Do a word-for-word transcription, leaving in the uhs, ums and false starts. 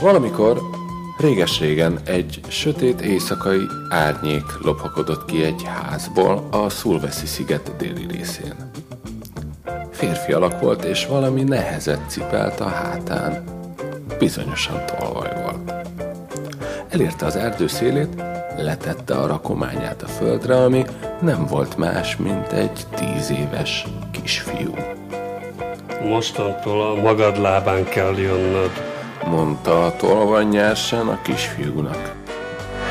Valamikor, réges-régen egy sötét éjszakai árnyék lophakodott ki egy házból a Sulawesi sziget déli részén. Férfi alak volt, és valami nehezet cipelt a hátán. Bizonyosan tolvaj volt. Elérte az erdő szélét, letette a rakományát a földre, ami nem volt más, mint egy tíz éves kisfiú. Mostantól a magad lábán kell jönnöd, mondta a tolvaj nyersen a kisfiúnak.